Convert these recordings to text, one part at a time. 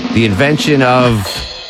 The invention of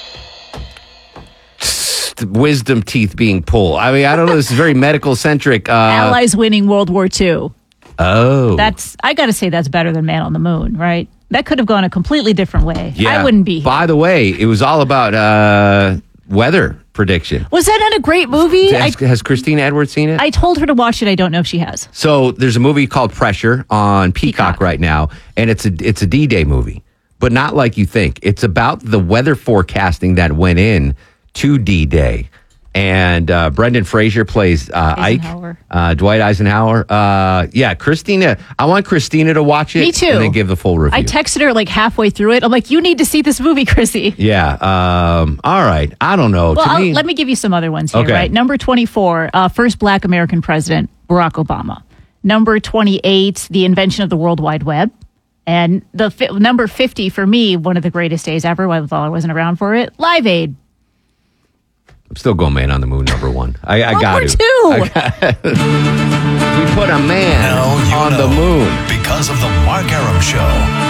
wisdom teeth being pulled. I mean, I don't know. This is very medical centric. Allies winning World War II. Oh. I got to say that's better than Man on the Moon, right? That could have gone a completely different way. Yeah. I wouldn't be here. By the way, it was all about weather prediction. Was that not a great movie? Has Christina Edwards seen it? I told her to watch it. I don't know if she has. So there's a movie called Pressure on Peacock right now, and it's a D-Day movie, but not like you think. It's about the weather forecasting that went in to D-Day. And Brendan Fraser plays Ike, Dwight Eisenhower. Christina. I want Christina to watch it. Me too. And then give the full review. I texted her like halfway through it. I'm like, you need to see this movie, Chrissy. Yeah. All right. I don't know. Well, let me give you some other ones here, Okay. right? Number 24, first black American president, Barack Obama. Number 28, the invention of the World Wide Web. And the number 50 for me, one of the greatest days ever, although I wasn't around for it, Live Aid. I'm still going Man on the Moon, number one. I got Number to. two. We put a man on the moon. Because of the Mark Arum Show.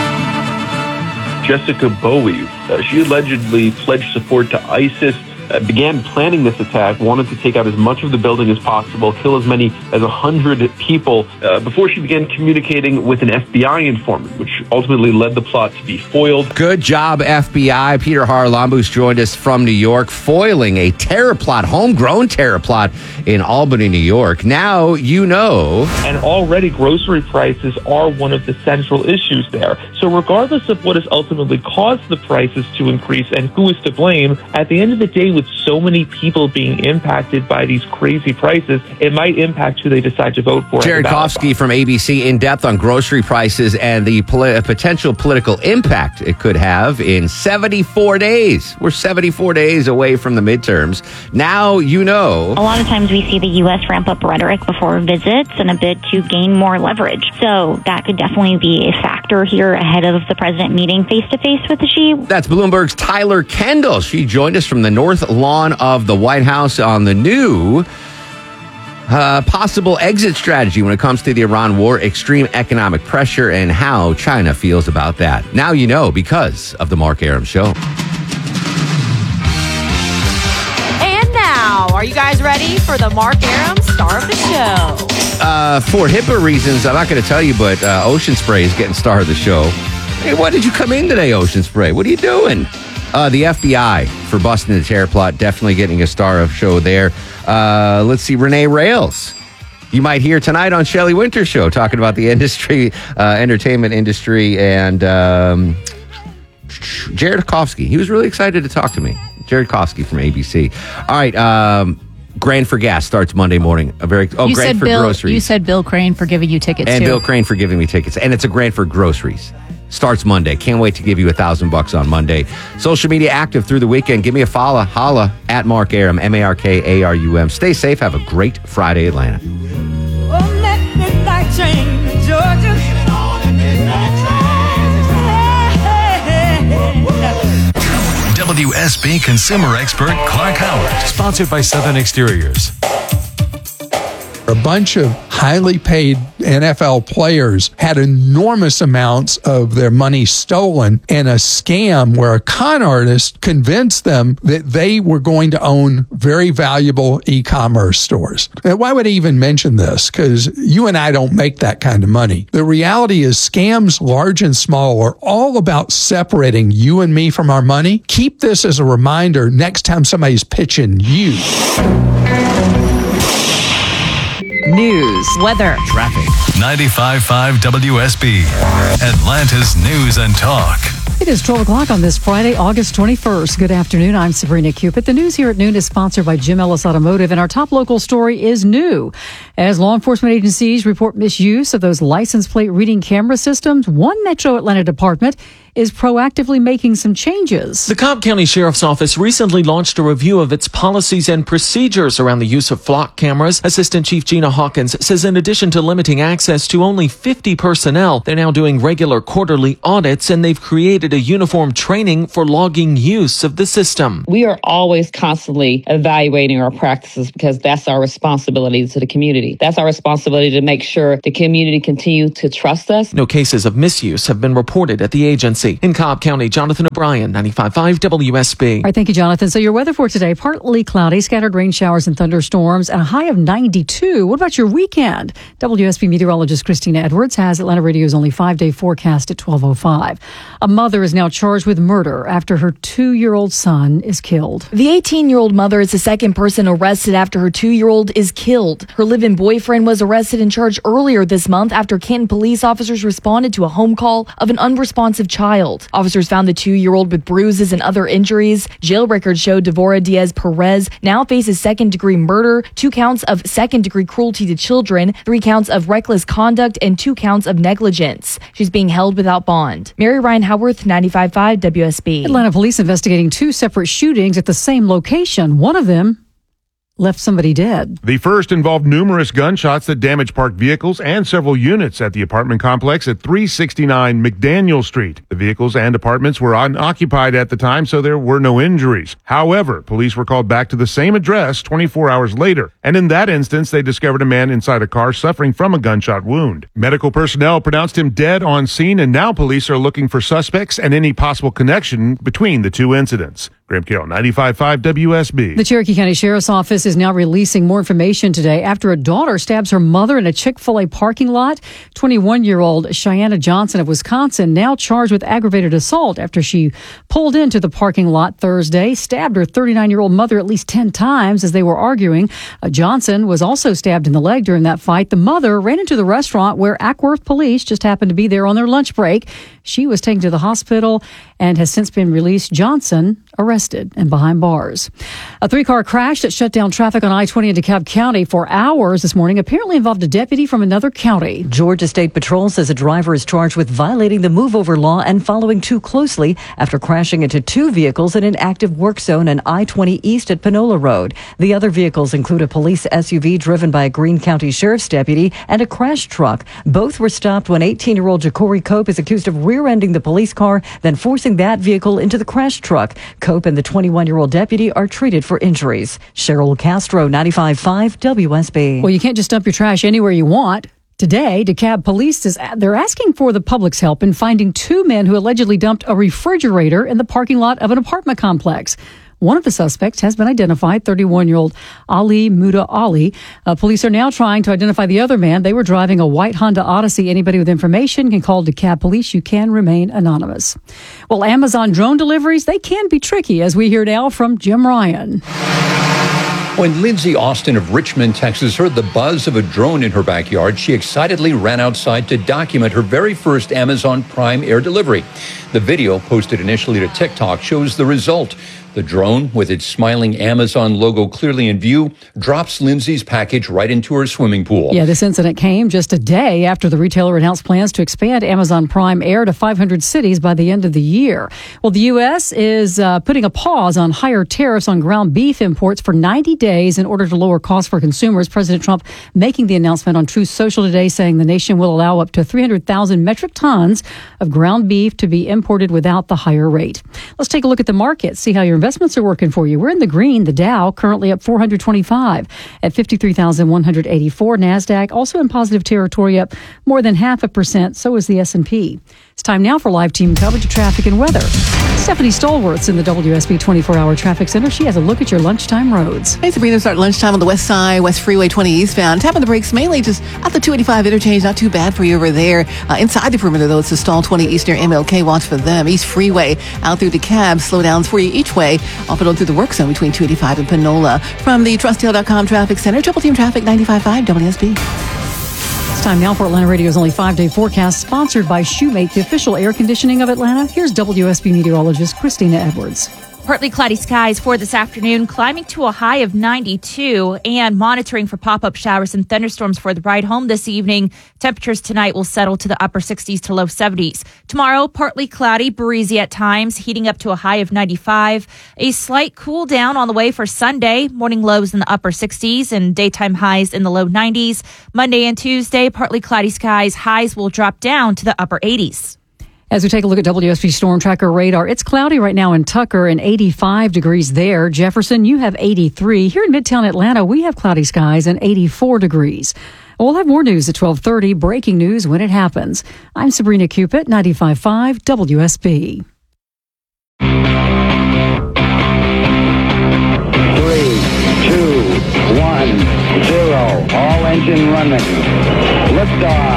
Jessica Bowie, she allegedly pledged support to ISIS, began planning this attack, wanted to take out as much of the building as possible, kill as many as 100 people, before she began communicating with an FBI informant, which ultimately led the plot to be foiled. Good job, FBI. Peter Haralambous joined us from New York, foiling a terror plot, homegrown terror plot in Albany, New York. Now you know. And already grocery prices are one of the central issues there. So regardless of what has ultimately caused the prices to increase and who is to blame, at the end of the day, with so many people being impacted by these crazy prices, it might impact who they decide to vote for. Jared Kofsky from ABC in depth on grocery prices and the potential political impact it could have in 74 days. We're 74 days away from the midterms. Now you know. A lot of times we see the U.S. ramp up rhetoric before visits in a bid to gain more leverage. So that could definitely be a factor here ahead of the president meeting face-to-face with Xi. That's Bloomberg's Tyler Kendall. She joined us from the North Lawn of the White House on the new possible exit strategy when it comes to the Iran war, extreme economic pressure, and how China feels about that. Now you know because of the Mark Arum Show. And now, are you guys ready for the Mark Arum Star of the Show? For HIPAA reasons, I'm not going to tell you, but Ocean Spray is getting star of the show. Hey, why did you come in today, Ocean Spray? What are you doing? The FBI for busting the terror plot, definitely getting a star of show there. Let's see, Renee Rails. You might hear tonight on Shelley Winter's show talking about the industry, entertainment industry, and Jared Kofsky. He was really excited to talk to me. Jared Kofsky from ABC. All right, Grain for Gas starts Monday morning. Grain for groceries. You said Bill Crane for giving you tickets, and too. Bill Crane for giving me tickets. And it's a Grain for groceries. Starts Monday. Can't wait to give you $1,000 on Monday. Social media active through the weekend. Give me a follow. Holla at Mark Arum, MarkArum. Stay safe. Have a great Friday, Atlanta. WSB consumer expert Clark Howard. Sponsored by Southern Exteriors. A bunch of highly paid NFL players had enormous amounts of their money stolen in a scam where a con artist convinced them that they were going to own very valuable e-commerce stores. Now, why would I even mention this? Because you and I don't make that kind of money. The reality is scams, large and small, are all about separating you and me from our money. Keep this as a reminder next time somebody's pitching you. News, weather, traffic. 95.5 WSB, Atlanta's news and talk. It is 12 o'clock on this Friday, August 21st. Good afternoon. I'm Sabrina Cupid. The news here at noon is sponsored by Jim Ellis Automotive, and our top local story is new. As law enforcement agencies report misuse of those license plate reading camera systems, one Metro Atlanta department is proactively making some changes. The Cobb County Sheriff's Office recently launched a review of its policies and procedures around the use of flock cameras. Assistant Chief Gina Hawkins says in addition to limiting access to only 50 personnel, they're now doing regular quarterly audits, and they've created a uniform training for logging use of the system. We are always constantly evaluating our practices because that's our responsibility to the community. That's our responsibility to make sure the community continue to trust us. No cases of misuse have been reported at the agency. emergency. In Cobb County, Jonathan O'Brien, 95.5 WSB. All right, thank you, Jonathan. So your weather for today, partly cloudy, scattered rain showers and thunderstorms, and a high of 92. What about your weekend? WSB meteorologist Christina Edwards has Atlanta Radio's only 5-day forecast at 12:05. A mother is now charged with murder after her 2-year-old son is killed. The 18-year-old mother is the second person arrested after her 2-year-old is killed. Her live-in boyfriend was arrested and charged earlier this month after Canton police officers responded to a home call of an unresponsive child. Officers found the 2-year-old with bruises and other injuries. Jail records show Devora Diaz Perez now faces second-degree murder, 2 counts of second-degree cruelty to children, 3 counts of reckless conduct, and 2 counts of negligence. She's being held without bond. Mary Ryan Howarth, 95.5 WSB. Atlanta police investigating 2 separate shootings at the same location. One of them left somebody dead. The first involved numerous gunshots that damaged parked vehicles and several units at the apartment complex at 369 McDaniel Street. The vehicles and apartments were unoccupied at the time, so there were no injuries. However, police were called back to the same address 24 hours later, and in that instance, they discovered a man inside a car suffering from a gunshot wound. Medical personnel pronounced him dead on scene, and now police are looking for suspects and any possible connection between the 2 incidents. Graham Carroll, 95.5 WSB. The Cherokee County Sheriff's Office is now releasing more information today after a daughter stabs her mother in a Chick-fil-A parking lot. 21-year-old Cheyenne Johnson of Wisconsin now charged with aggravated assault after she pulled into the parking lot Thursday, stabbed her 39-year-old mother at least 10 times as they were arguing. Johnson was also stabbed in the leg during that fight. The mother ran into the restaurant where Ackworth police just happened to be there on their lunch break. She was taken to the hospital and has since been released. Johnson arrested and behind bars. A 3-car crash that shut down traffic on I-20 in DeKalb County for hours this morning apparently involved a deputy from another county. Georgia State Patrol says a driver is charged with violating the move-over law and following too closely after crashing into 2 vehicles in an active work zone on I-20 East at Panola Road. The other vehicles include a police SUV driven by a Greene County Sheriff's deputy and a crash truck. Both were stopped when 18-year-old Ja'Cory Cope is accused of rear-ending the police car, then forcing that vehicle into the crash truck. Cope and the 21-year-old deputy are treated for injuries. Cheryl Castro, 95.5 WSB. Well, you can't just dump your trash anywhere you want. Today, DeKalb police says they're asking for the public's help in finding 2 men who allegedly dumped a refrigerator in the parking lot of an apartment complex. One of the suspects has been identified, 31-year-old Ali Muda Ali. Police are now trying to identify the other man. They were driving a white Honda Odyssey. Anybody with information can call DeKalb Police. You can remain anonymous. Well, Amazon drone deliveries, they can be tricky, as we hear now from Jim Ryan. When Lindsay Austin of Richmond, Texas, heard the buzz of a drone in her backyard, she excitedly ran outside to document her very first Amazon Prime air delivery. The video, posted initially to TikTok, shows the result. The drone, with its smiling Amazon logo clearly in view, drops Lindsay's package right into her swimming pool. Yeah, this incident came just a day after the retailer announced plans to expand Amazon Prime Air to 500 cities by the end of the year. Well, the U.S. is putting a pause on higher tariffs on ground beef imports for 90 days in order to lower costs for consumers. President Trump making the announcement on Truth Social today, saying the nation will allow up to 300,000 metric tons of ground beef to be imported without the higher rate. Let's take a look at the market, see how your investments are working for you. We're in the green. The Dow currently up 425 at 53,184. NASDAQ also in positive territory, up more than 0.5%. So is the S&P. It's time now for live team coverage of traffic and weather. Stephanie Stallworth's in the WSB 24-hour traffic center. She has a look at your lunchtime roads. Hey, Sabrina, start lunchtime on the west side, West Freeway 20 eastbound. Tapping the brakes mainly just at the 285 interchange. Not too bad for you over there. Inside the perimeter, though, it's the stall 20 east near MLK. Watch for them. East Freeway out through DeKalb. Slowdowns for you each way. Off and on through the work zone between 285 and Panola. From the TrustDale.com Traffic Center, Triple Team Traffic 95.5 WSB. It's time now for Atlanta Radio's only 5-day forecast, sponsored by Shoemate, the official air conditioning of Atlanta. Here's WSB meteorologist Christina Edwards. Partly cloudy skies for this afternoon, climbing to a high of 92 and monitoring for pop-up showers and thunderstorms for the ride home this evening. Temperatures tonight will settle to the upper 60s to low 70s. Tomorrow, partly cloudy, breezy at times, heating up to a high of 95. A slight cool down on the way for Sunday. Morning lows in the upper 60s and daytime highs in the low 90s. Monday and Tuesday, partly cloudy skies. Highs will drop down to the upper 80s. As we take a look at WSB Storm Tracker radar, it's cloudy right now in Tucker and 85 degrees there. Jefferson, you have 83. Here in Midtown Atlanta, we have cloudy skies and 84 degrees. We'll have more news at 12:30, breaking news when it happens. I'm Sabrina Cupid, 95.5 WSB. 3, 2, 1, 0. All engine running. Liftoff.